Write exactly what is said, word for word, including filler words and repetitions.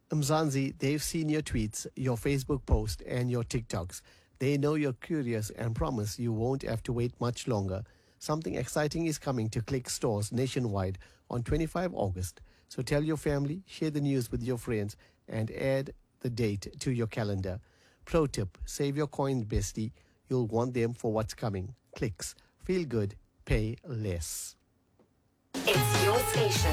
Mzanzi, they've seen your tweets, your Facebook post, and your TikToks. They know you're curious and promise you won't have to wait much longer. Something exciting is coming to Click stores nationwide on twenty-fifth of August. So tell your family, share the news with your friends, and add the date to your calendar. Pro tip, save your coins, bestie. You'll want them for what's coming. Clicks. Feel good. Pay less. It's your station.